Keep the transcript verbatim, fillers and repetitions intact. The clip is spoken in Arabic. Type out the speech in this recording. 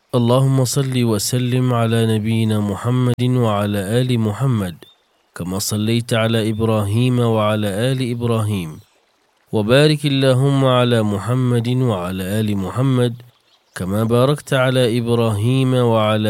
اللهم صل وسلم على نبينا محمد وعلى آل محمد كما صليت على إبراهيم وعلى آل إبراهيم، وبارك اللهم على محمد وعلى آل محمد كما باركت على إبراهيم وعلى